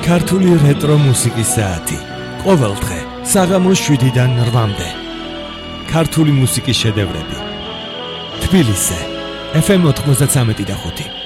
ქართული რეტრო მუსიკის საათი. ყოველდღე საღამოს 7-დან 8-მდე. ქართული მუსიკის შედევრები. თბილისზე FM 93.5.